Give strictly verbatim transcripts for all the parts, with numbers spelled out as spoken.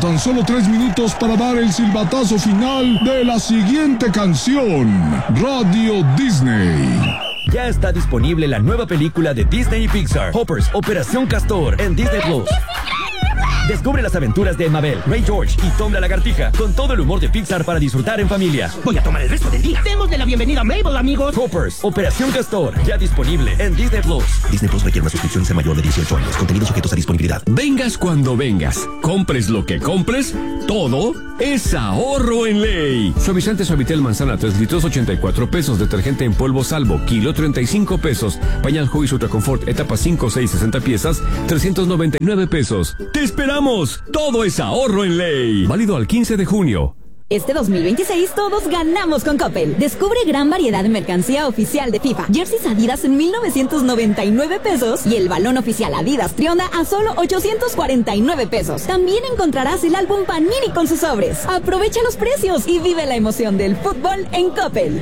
Faltan solo tres minutos para dar el silbatazo final de la siguiente canción. Radio Disney. Ya está disponible la nueva película de Disney y Pixar, Hoppers, Operación Castor, en Disney Plus. Descubre las aventuras de Mabel, Ray George y Tom la Lagartija con todo el humor de Pixar para disfrutar en familia. Voy a tomar el resto del día. Démosle la bienvenida a Mabel, amigos. Hoppers, Operación Castor, ya disponible en Disney Plus. Disney Plus requiere una suscripción ser mayor de dieciocho años. Contenidos sujetos a disponibilidad. Vengas cuando vengas, compres lo que compres, todo es ahorro en Ley. Suavizante Suavitel Manzana tres litros, ochenta y cuatro pesos. Detergente en polvo Salvo, kilo, treinta y cinco pesos. Pañal Huggies Ultra Confort, etapa cinco, seis, sesenta piezas, trescientos noventa y nueve pesos. ¡Te esperamos! Todo es ahorro en Ley. Válido al quince de junio. Este dos mil veintiséis todos ganamos con Coppel. Descubre gran variedad de mercancía oficial de FIFA. Jerseys Adidas en mil novecientos noventa y nueve pesos y el balón oficial Adidas Trionda a solo ochocientos cuarenta y nueve pesos. También encontrarás el álbum Panini con sus sobres. Aprovecha los precios y vive la emoción del fútbol en Coppel.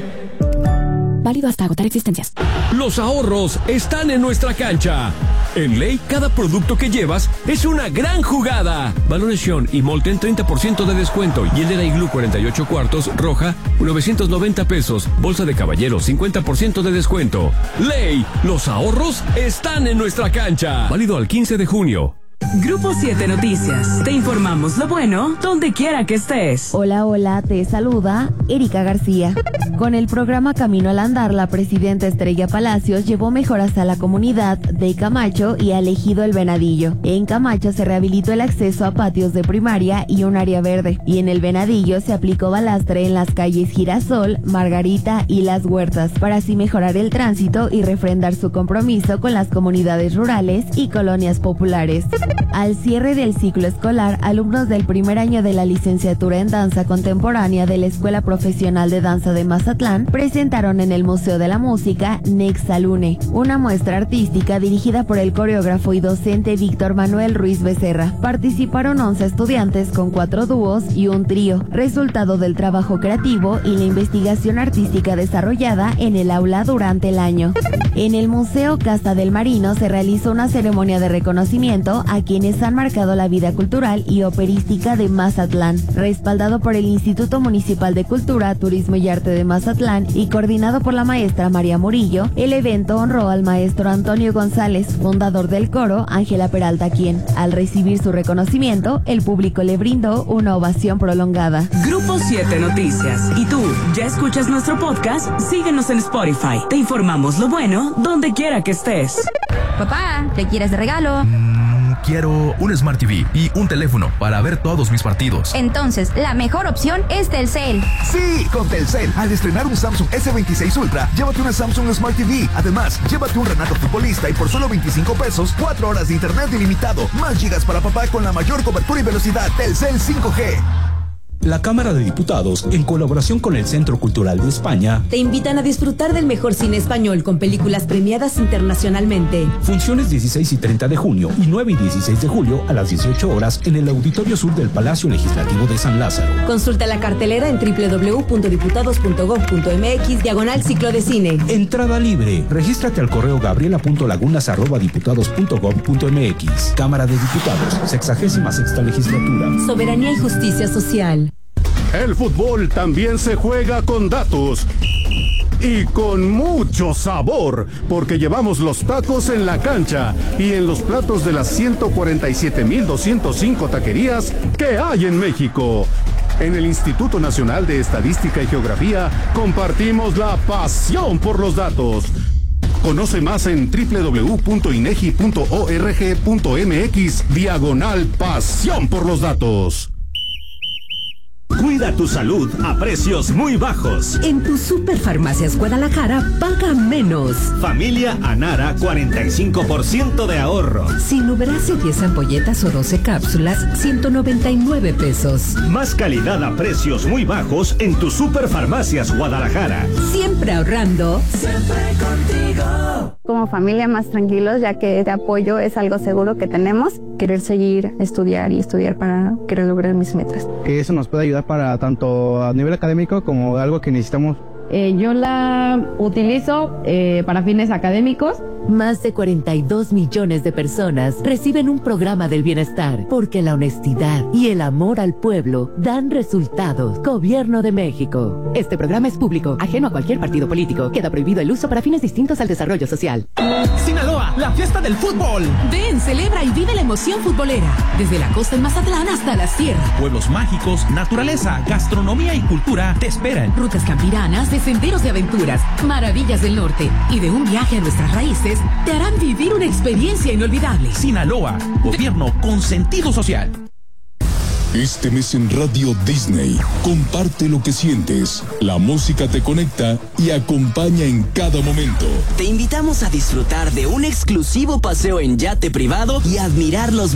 Válido hasta agotar existencias. Los ahorros están en nuestra cancha. En Ley, cada producto que llevas es una gran jugada. Balones Sean y Molten, treinta por ciento de descuento. Y el de la Igloo cuarenta y ocho cuartos, roja, novecientos noventa pesos. Bolsa de caballero, cincuenta por ciento de descuento. Ley, los ahorros están en nuestra cancha. Válido al quince de junio. Grupo siete Noticias. Te informamos lo bueno donde quiera que estés. Hola, hola, te saluda Erika García. Con el programa Camino al Andar, la presidenta Estrella Palacios llevó mejoras a la comunidad de Camacho y al ejido El Venadillo. En Camacho se rehabilitó el acceso a patios de primaria y un área verde. Y en El Venadillo se aplicó balastre en las calles Girasol, Margarita y Las Huertas, para así mejorar el tránsito y refrendar su compromiso con las comunidades rurales y colonias populares. Al cierre del ciclo escolar, alumnos del primer año de la licenciatura en danza contemporánea de la Escuela Profesional de Danza de Mazatlán presentaron en el Museo de la Música Nexalune, una muestra artística dirigida por el coreógrafo y docente Víctor Manuel Ruiz Becerra. Participaron once estudiantes con cuatro dúos y un trío, resultado del trabajo creativo y la investigación artística desarrollada en el aula durante el año. En el Museo Casa del Marino se realizó una ceremonia de reconocimiento a quienes han marcado la vida cultural y operística de Mazatlán, respaldado por el Instituto Municipal de Cultura, Turismo y Arte de Mazatlán y coordinado por la maestra María Murillo. El evento honró al maestro Antonio González, fundador del coro Ángela Peralta, quien, al recibir su reconocimiento, el público le brindó una ovación prolongada. Grupo siete Noticias. ¿Y tú, ya escuchas nuestro podcast? Síguenos en Spotify. Te informamos lo bueno donde quiera que estés. Papá, ¿qué quieres de regalo? Quiero un Smart T V y un teléfono para ver todos mis partidos. Entonces, la mejor opción es Telcel. Sí, con Telcel. Al estrenar un Samsung ese veintiséis Ultra, llévate una Samsung Smart T V. Además, llévate un Renato Futbolista y por solo veinticinco pesos, cuatro horas de internet ilimitado, más gigas para papá con la mayor cobertura y velocidad. Telcel cinco G. La Cámara de Diputados, en colaboración con el Centro Cultural de España, te invitan a disfrutar del mejor cine español con películas premiadas internacionalmente. Funciones dieciséis y treinta de junio y nueve y dieciséis de julio a las dieciocho horas en el Auditorio Sur del Palacio Legislativo de San Lázaro. Consulta la cartelera en doble u doble u doble u punto diputados punto gob punto eme equis diagonal ciclo de cine. Entrada libre. Regístrate al correo gabriela punto lagunas arroba diputados punto gob punto eme equis. Cámara de Diputados, sexagésima sexta legislatura. Soberanía y justicia social. El fútbol también se juega con datos y con mucho sabor, porque llevamos los tacos en la cancha y en los platos de las ciento cuarenta y siete mil doscientos cinco taquerías que hay en México. En el Instituto Nacional de Estadística y Geografía compartimos la pasión por los datos. Conoce más en doble u doble u doble u punto inegi punto org punto eme equis diagonal pasión por los datos. Cuida tu salud a precios muy bajos. En tu Superfarmacias Guadalajara, paga menos. Familia Anara, cuarenta y cinco por ciento de ahorro. Sinuberase diez ampolletas o doce cápsulas, ciento noventa y nueve pesos. Más calidad a precios muy bajos en tu Superfarmacias Guadalajara. Siempre ahorrando. Siempre contigo. Como familia más tranquilos, ya que este apoyo es algo seguro que tenemos. Querer seguir, estudiar y estudiar para querer lograr mis metas. Que eso nos puede ayudar para tanto a nivel académico como algo que necesitamos Eh, yo la utilizo eh, para fines académicos. Más de cuarenta y dos millones de personas reciben un programa del bienestar porque la honestidad y el amor al pueblo dan resultados. Gobierno de México. Este programa es público, ajeno a cualquier partido político. Queda prohibido el uso para fines distintos al desarrollo social. Sinaloa, la fiesta del fútbol. Ven, celebra y vive la emoción futbolera. Desde la costa en Mazatlán hasta la sierra. Pueblos mágicos, naturaleza, gastronomía y cultura te esperan. Rutas campiranas, de senderos de aventuras, maravillas del norte y de un viaje a nuestras raíces te harán vivir una experiencia inolvidable. Sinaloa, gobierno con sentido social. Este mes en Radio Disney, comparte lo que sientes. La música te conecta y acompaña en cada momento. Te invitamos a disfrutar de un exclusivo paseo en yate privado y admirar los